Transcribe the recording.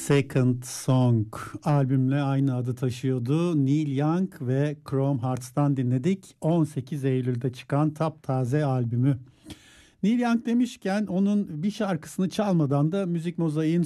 Second Song albümle aynı adı taşıyordu. Neil Young ve Chrome Hearts'tan dinledik. 18 Eylül'de çıkan taptaze albümü. Neil Young demişken onun bir şarkısını çalmadan da Müzik Mozaik'in